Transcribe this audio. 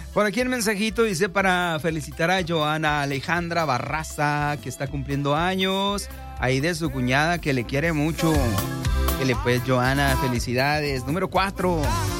Por aquí el mensajito dice para felicitar a Joana Alejandra Barraza, que está cumpliendo años, ahí de su cuñada que le quiere mucho. Que le pues, Joana, felicidades. Número 4.